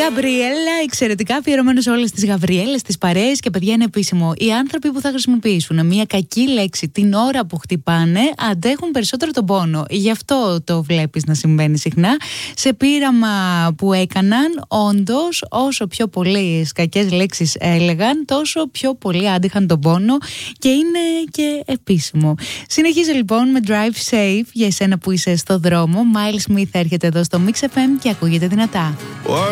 Γκαμπριέλα, εξαιρετικά αφιερωμένο σε όλες τις Γαβριέλες, τις παρέες και παιδιά είναι επίσημο. Οι άνθρωποι που θα χρησιμοποιήσουν μια κακή λέξη την ώρα που χτυπάνε αντέχουν περισσότερο τον πόνο. Γι' αυτό το βλέπεις να συμβαίνει συχνά. Σε πείραμα που έκαναν, όντως, όσο πιο πολλές κακές λέξεις έλεγαν, τόσο πιο πολύ άντυχαν τον πόνο και είναι και επίσημο. Συνεχίζω λοιπόν με Drive Safe για εσένα που είσαι στο δρόμο. Miles Smith έρχεται εδώ στο Mix FM και ακούγεται δυνατά.